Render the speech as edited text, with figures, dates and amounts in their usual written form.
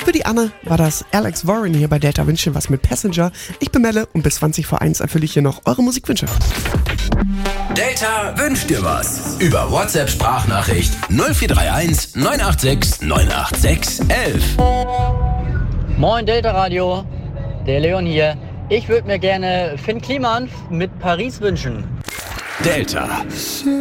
Für die Anne war das Alex Warren hier bei Delta Wünsche was mit Passenger. Ich bin Melle und bis 20 vor 1 erfülle ich hier noch eure Musikwünsche. Delta wünscht dir was. Über WhatsApp-Sprachnachricht 0431 986 986 11. Moin Delta Radio, der Leon hier. Ich würde mir gerne Finn Kliman mit Paris wünschen. Delta.